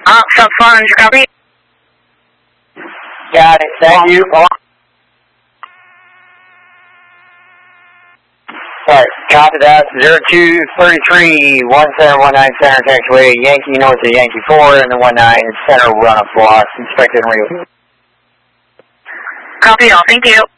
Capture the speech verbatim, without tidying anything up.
Uh, sub four hundred, copy. Got it, thank you. Alright, copy that. zero two three three one seven one nine center taxiway Yankee north of Yankee four and the one nine center runoff loss. Inspected and real. Copy all, thank you.